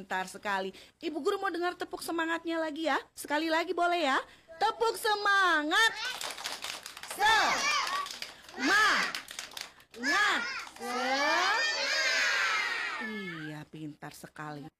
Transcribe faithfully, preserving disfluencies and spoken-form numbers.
pintar sekali. Ibu guru mau dengar tepuk semangatnya lagi ya. Sekali lagi boleh ya. Tepuk semangat. Semangat. Se Iya, pintar sekali.